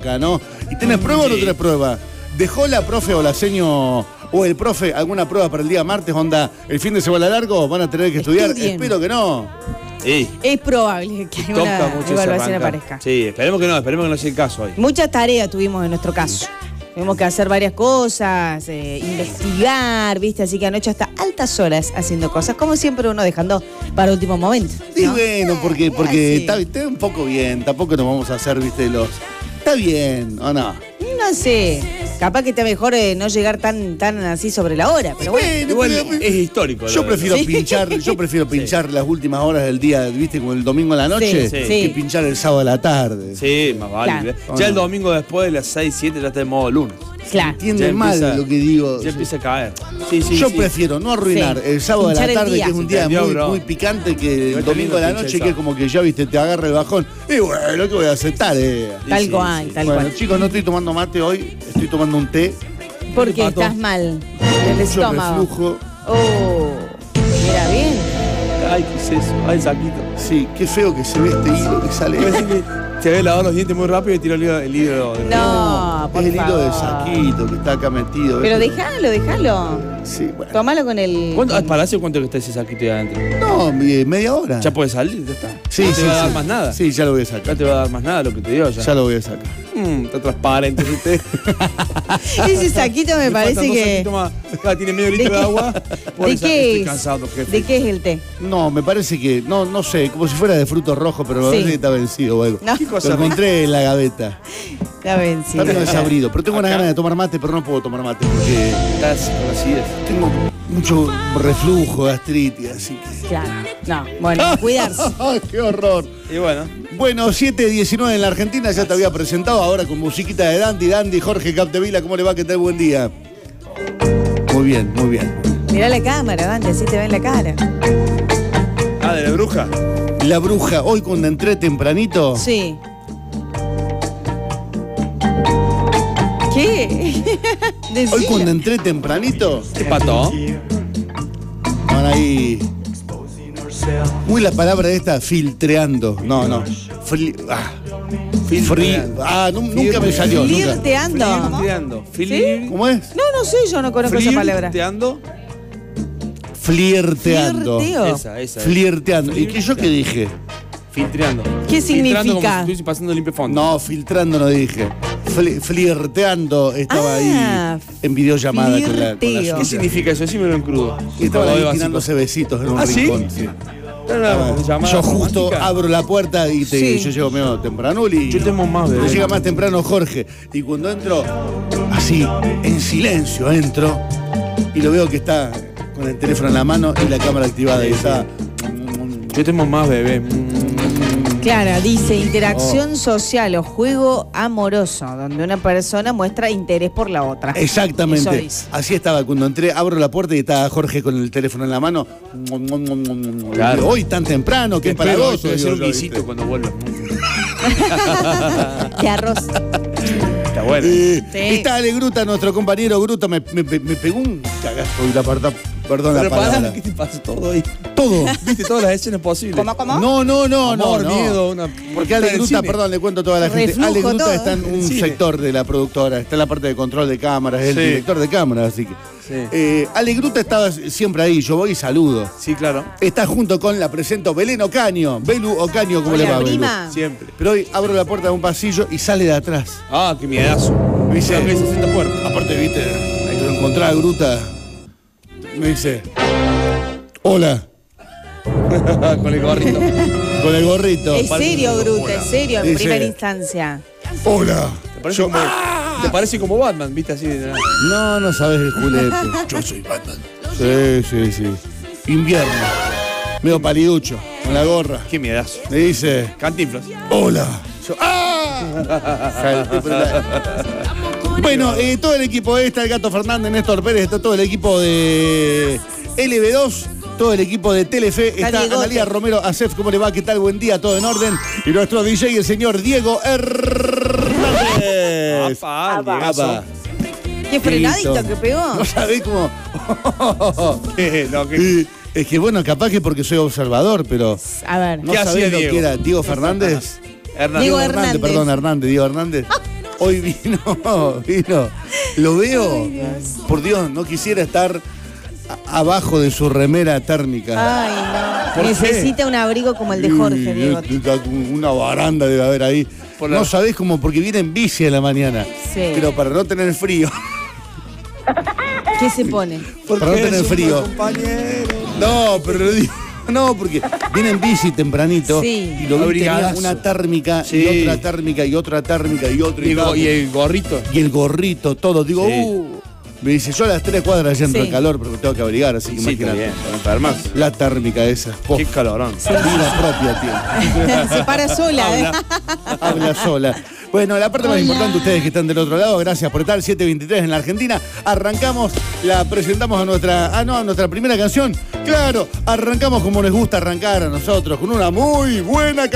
acá, ¿no? ¿Y tenés prueba o no tenés prueba? ¿Dejó la profe o la seño o el profe alguna prueba para el día martes? Onda, ¿el fin de semana largo van a tener que estudiar? Espero que no. Sí. Es probable que alguna evaluación aparezca. Sí, esperemos que no sea el caso hoy. Mucha tarea tuvimos en nuestro caso. Tuvimos que hacer varias cosas, investigar, ¿viste? Así que anoche hasta altas horas haciendo cosas, como siempre uno dejando para último momento, ¿no? Y bueno, porque está un poco bien, tampoco nos vamos a hacer, ¿viste? Está bien, ¿o no? No sé, capaz que está mejor no llegar tan así sobre la hora, pero bueno. Igual es histórico. Yo prefiero pinchar las últimas horas del día, ¿viste? Como el domingo a la noche, que pinchar el sábado a la tarde. Sí, más vale. Claro. Ya el domingo después de las 6, 7 ya está en modo lunes. Claro. Entiende mal lo que digo. Ya empieza a caer. Yo prefiero no arruinar el sábado a la tarde, que es un día muy picante, que el domingo a la noche, que es como que ya, ¿viste? Te agarra el bajón. Y bueno, ¿qué voy a hacer? Tal cual. Bueno, chicos, no estoy tomando mate hoy, estoy tomando un té. ¿Por qué estás mal? Del estómago. Reflujo. Oh, mira bien. Ay, ¿qué es eso? Ay, saquito. Sí, qué feo que se ve este hilo que sale. Se había lavado los dientes muy rápido y tiró el hilo. No, por es el hilo favor. del saquito que está acá metido. Pero déjalo. Sí, bueno. Tómalo con el... ¿Para hace cuánto que está ese saquito ahí adentro? No, media hora. Ya puede salir, ya está. Sí, no te va a dar más nada. Sí, ya lo voy a sacar. No te va a dar más nada lo que te dio ya. Ya lo voy a sacar. Está transparente usted. Ese saquito me parece que... Tiene medio litro de agua. ¿De qué estoy es? cansado, jefe. ¿De qué es el té? No, me parece que... No sé, como si fuera de frutos rojos, pero me parece que está vencido o algo. No. ¿Qué cosa? Lo encontré en la gaveta. Está vencido. Está medio desabrido, pero tengo unas ganas de tomar mate, pero no puedo tomar mate porque... Estás con acidez. Tengo mucho reflujo, gastritis, así que... Claro. No, bueno, cuidarse. ¡Ay, qué horror! Y bueno. Bueno, 7:19 en la Argentina, ya te había presentado, ahora con musiquita de Dandy, Jorge Capdevila, ¿cómo le va? ¿Qué tal? Buen día. Muy bien, muy bien. Mirá la cámara, Dante, así te ven la cara. Ah, de la bruja. La bruja, hoy cuando entré tempranito... Sí. ¿Qué? Hoy cuando entré tempranito... ¿Qué pató? Van ahí... Muy la palabra esta, filtreando. No. Nunca me salió. Flirteando. ¿Sí? ¿Cómo es? No sé, yo no conozco esa palabra. Flirteando. Esa. Flirteando. ¿Y qué dije? Filtreando. ¿Qué Filtrando significa? como si estuviese pasando limpio fondo. No, filtrando no dije. Flirteando estaba ahí en videollamada con la flirteo. ¿Qué significa eso? Decímelo en crudo. Y estaban ahí tirándose besitos en un rincón. ¿Sí? Yo justo abro la puerta y yo llego medio temprano y yo tengo más bebé. Llega más temprano Jorge. Y cuando entro, así, en silencio entro y lo veo que está con el teléfono en la mano y la cámara activada y está... Yo tengo más bebé. Claro, dice interacción social o juego amoroso, donde una persona muestra interés por la otra. Exactamente. Así estaba cuando entré, abro la puerta y estaba Jorge con el teléfono en la mano. Claro. Hoy tan temprano, que es para vos. Voy a hacer un guisito cuando vuelva. ¿Qué arroz? Está bueno. Está Ale Gruta, nuestro compañero Gruta, me pegó un cagazo y la aparta. Perdón la palabra. ¿Qué te pasa todo ahí? Todo. ¿Viste todas las escenas posibles? ¿Cómo? No. Amor, miedo, porque Ale Gruta, perdón, le cuento a toda la gente. Reflujo, Ale Gruta todo. está en un sector de la productora, está en la parte de control de cámaras, es el director de cámaras, así que. Sí. Ale Gruta estaba siempre ahí, yo voy y saludo. Sí, claro. Está junto con, la presento, Belén Ocaño. Belu Ocaño, ¿cómo Hola, le va, prima. Belu? Siempre. Pero hoy abro la puerta de un pasillo y sale de atrás. Ah, qué miedazo. Me dice, que se sienta fuerte. aparte, viste, hay que encontrar a Gruta. Me dice, hola. Con el gorrito. Con el gorrito. Es serio, Gruta, es serio, en Dice, primera instancia. Hola. ¿Te parece como Batman, viste así? No sabes el julete. Yo soy Batman. Sí. Invierno. Medio paliducho, con la gorra. Qué miedazo. Me dice, Cantinflas. hola. Yo, Bueno, todo el equipo está el Gato Fernández, Néstor Pérez, está todo el equipo de LB2, todo el equipo de Telefe, está Analía Romero Acef, ¿cómo le va? ¿Qué tal? Buen día, todo en orden. Y nuestro DJ, el señor Diego Hernández. Apa. Qué frenadito que pegó. No sabés cómo... No, Es que bueno, capaz que porque soy observador, pero... A ver. ¿No ¿Qué sabés hacía lo Diego? que era Diego Fernández? Hernández. Diego Hernández. Perdón, Hernández, Diego Hernández. Hoy vino. Lo veo. Ay, Dios. Por Dios, no quisiera estar abajo de su remera térmica. Ay, no. ¿Por Necesita un abrigo como el de Jorge, Diego. Una baranda debe haber ahí. No sabés cómo, porque viene en bici a la mañana. Sí. Pero para no tener frío. ¿Qué se pone? Para no tener frío. No, pero lo digo. No, porque viene en bici tempranito. Sí. Y lo vi, tenía Abrigadazo. una térmica Sí. y otra térmica y otra térmica y otra. Y el gorrito. Y el gorrito, todo. Digo, Sí. Me dice, yo a las 3 cuadras ya entro Sí. en calor, pero me tengo que abrigar, así que Sí, imagínate. también, para enfermar. La térmica esa. Qué calorón. Vida propia tiene. Se para sola, ¿eh? Habla sola. Bueno, la parte más importante, ustedes que están del otro lado, gracias por estar, 7:23 en la Argentina. Arrancamos, la presentamos a nuestra primera canción. Claro, arrancamos como les gusta arrancar a nosotros, con una muy buena canción.